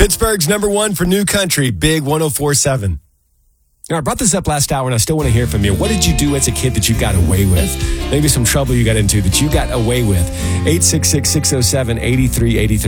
Pittsburgh's number one for new country, Big 104.7. Now, I brought this up last hour, and I still want to hear from you. What did you do as a kid that you got away with? Maybe some trouble you got into that you got away with. 866-607-8383.